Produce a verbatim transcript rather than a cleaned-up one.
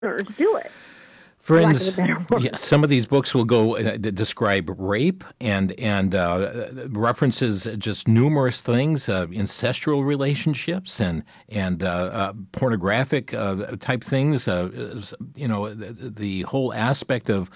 do it, for lack of a Friends, better yeah, word. some of these books will go uh, d- describe rape and and uh, references just numerous things, uh, ancestral relationships and and uh, uh, pornographic uh, type things. Uh, you know, the, the whole aspect of